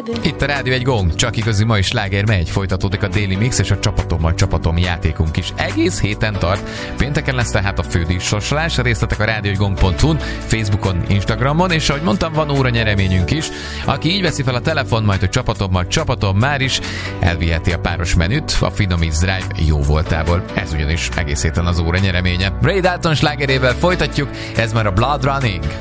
Itt a Rádió egy Gong, csak igazi mai sláger megy, folytatódik a Daily Mix, és a csapatom játékunk is egész héten tart. Pénteken lesz tehát a fődíjsorsolás, a részletek a rádióegygong.hu-n, Facebookon, Instagramon, és ahogy mondtam, van óra nyereményünk is. Aki így veszi fel a telefon, majd hogy csapatom már is elviheti a páros menüt a Finomix Drive jó voltából. Ez ugyanis egész héten az óra nyereménye. Ray Dalton slágerével folytatjuk, ez már a Blood Running.